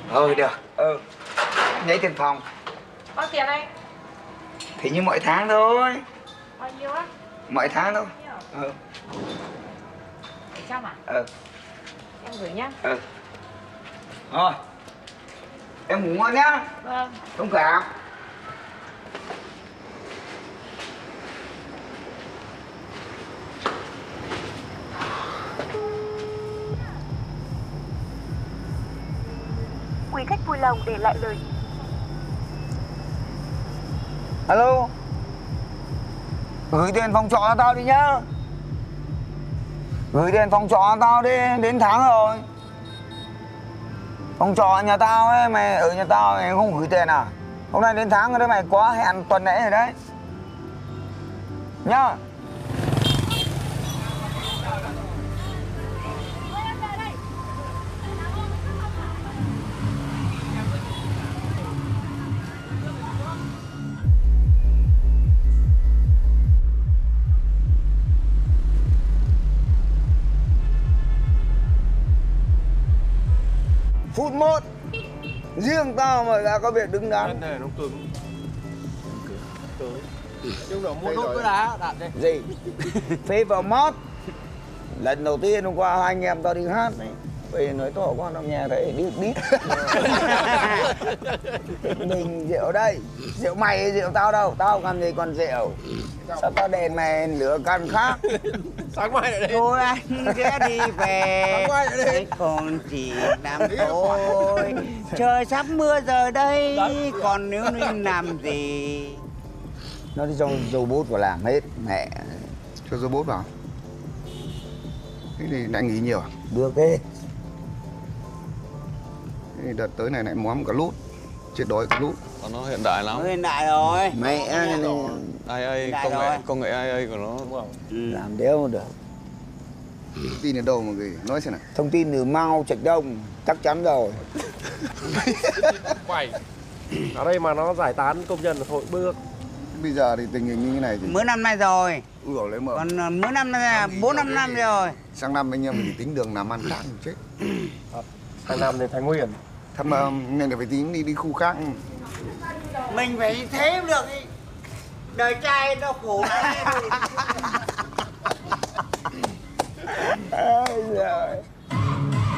Được. Lấy tiền phòng. Bao tiền anh? Thì như mọi tháng thôi. Bao nhiêu á? Mọi tháng thôi. 700 à? Em gửi nhá. Thôi. Em ngủ ngon nhá. Vâng. Thông cảm. Quý khách vui lòng để lại lời. Alo. Gửi tiền phòng trọ cho tao đi nhá. Gửi tiền phòng trọ cho tao đi, đến tháng rồi. Phòng trọ nhà tao ấy, mày ở nhà tao mày không gửi tiền à? Hôm nay đến tháng rồi đấy, mày quá hẹn tuần lễ rồi đấy. Nhá. Phút 1. Riêng tao mà đã có việc đứng đắn. Này nó cứng. Nhưng nó mua nốt cái đá đạp đây. Gì? Phê vào mót. Lần đầu tiên hôm qua hai anh em tao đi hát này. Bây giờ nói to quá tao nghe thấy đít. Mình rượu đây. Rượu mày hay rượu tao đâu. Tao làm gì còn rượu. Sao tao đèn mày lửa căn khác. Sáng mai lại đây. Thôi anh ghé đi về. Sáng mai lại đây. Còn chỉ làm thôi. Trời sắp mưa rồi đây. Còn nếu nên làm gì? Nó đi cho dầu bút vào làm hết. Mẹ. Cho dầu bút vào. Thế thì đã nghỉ nhiều à? Được hết. Thế thì đợt tới này lại móm cả lút. Chết đói cả lút. Nó hiện đại lắm. Nó hiện đại rồi. Mẹ AI, công nghệ AI của nó. làm đéo được. Thông tin ở đâu mà gửi? Nói xem nào. Thông tin từ Mao Trạch Đông. Chắc chắn rồi. Quẩy. Ở đây mà nó giải tán công nhân là thôi bước. Bây giờ thì tình hình như thế này thì... Mới năm nay rồi. Ui dồi lấy mở. Còn mới năm nay là 4-5 năm rồi. Sang năm anh em mình tính đường làm ăn khác chết. Sang năm đến Thái Nguyên. Thật mà nên là phải tính đi khu khác. Mình phải thế được ý. Đời trai nó khổ lắm. Ôi giời.